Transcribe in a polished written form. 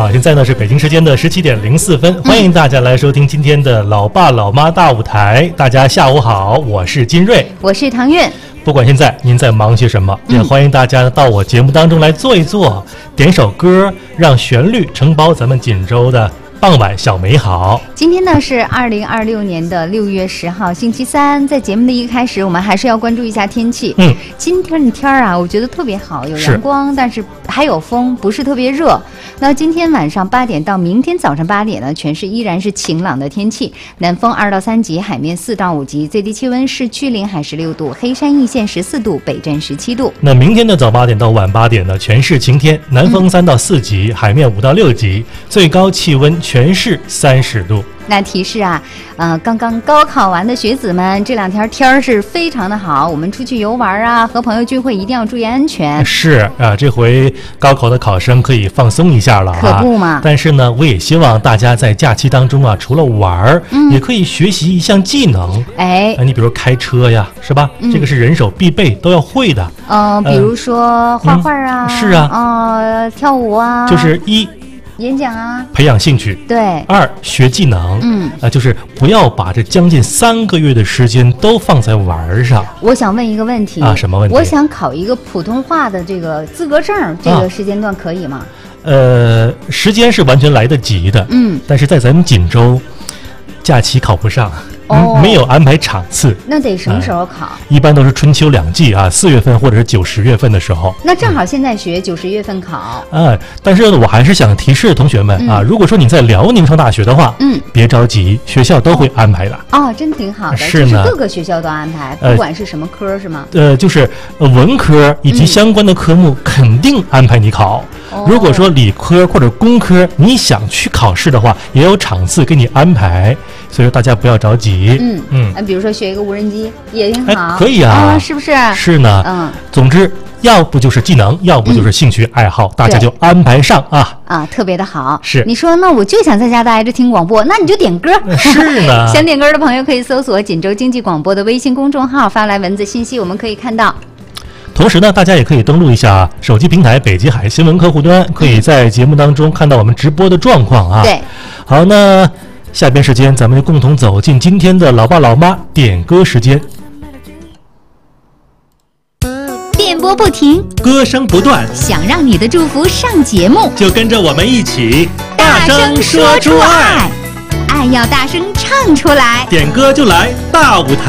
好，现在呢是北京时间的17:04，欢迎大家来收听今天的老爸老妈大舞台。大家下午好，我是金瑞， 我是唐苑。 不管现在您在忙些什么，也欢迎大家到我节目当中来坐一坐，点首歌，让旋律承包咱们锦州的傍晚小美好。 今天呢是2026年的6月10号，星期三。在节目的一开始，我们还是要关注一下天气。今天的天啊，我觉得特别好，有阳光，但是还有风，不是特别热。那今天晚上8点到明天早上8点呢，全市依然是晴朗的天气，南风2到3级，海面4到5级，最低气温市区临海16度，黑山易县14度，北镇17度。 那明天的早8点到晚8点呢，全市晴天，南风3到4级，海面5到6级，最高气温全市30度。 那提示啊，刚刚高考完的学子们，这2天天儿是非常的好，我们出去游玩啊，和朋友聚会一定要注意安全。 是啊，这回高考的考生可以放松一下了啊， 可不嘛。 但是呢，我也希望大家在假期当中啊，除了玩也可以学习一项技能。你比如开车呀，是吧？这个是人手必备，都要会的。 比如说画画啊， 是啊， 跳舞啊， 就是演讲啊， 培养兴趣。 对。 2学技能。就是不要把这将近3个月的时间都放在玩上。 我想问一个问题啊， 什么问题？ 我想考一个普通话的这个资格证，这个时间段可以吗？ 时间是完全来得及的。但是在咱们锦州，假期考不上。没有安排场次。 那得什么时候考？ 一般都是春秋2季啊，4月份或者是9、10月份的时候。 那正好现在学9、10月份考。 但是我还是想提示同学们啊，如果说你在辽宁上大学的话，别着急，学校都会安排的。 真挺好的。 是呢， 各个学校都安排，不管是什么科是吗？ 就是文科以及相关的科目肯定安排你考。如果说理科或者工科你想去考试的话，也有场次给你安排，所以说大家不要着急。 比如说学一个无人机也挺好。 可以啊， 是不是？ 是呢。总之要不就是技能，要不就是兴趣爱好，大家就安排上啊， 特别的好。 是。 你说那我就想在家待着听广播，那你就点歌。 是呢。 想点歌的朋友可以搜索锦州经济广播的微信公众号，发来文字信息，我们可以看到。 同时呢，大家也可以登录一下手机平台北极海新闻客户端，可以在节目当中看到我们直播的状况啊。 对。 好，那下边时间咱们就共同走进今天的老爸老妈点歌时间。 电波不停， 歌声不断， 想让你的祝福上节目， 就跟着我们一起大声说出爱，爱要大声唱出来， 点歌就来大舞台。